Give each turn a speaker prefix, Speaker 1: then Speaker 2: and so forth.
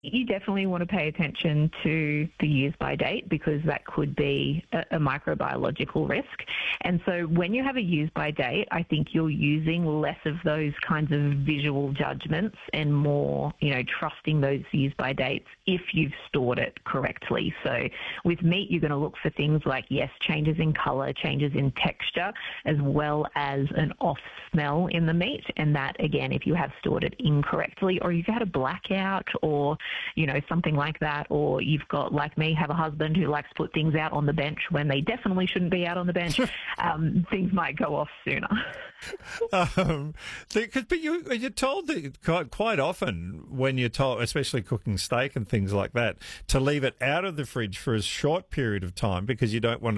Speaker 1: You definitely want to pay attention to the use by date because that could be a microbiological risk. And so when you have a use by date, I think you're using less of those kinds of visual judgments and more, trusting those use by dates if you've stored it correctly. So with meat, you're going to look for things like, yes, changes in colour, changes in texture, as well as an off smell in the meat. And that, again, if you have stored it incorrectly or you've had a blackout or something like that, or you've got, like me, have a husband who likes to put things out on the bench when they definitely shouldn't be out on the bench, things might go off sooner.
Speaker 2: But you're told that quite often when you're told, especially cooking steak and things like that, to leave it out of the fridge for a short period of time because you don't want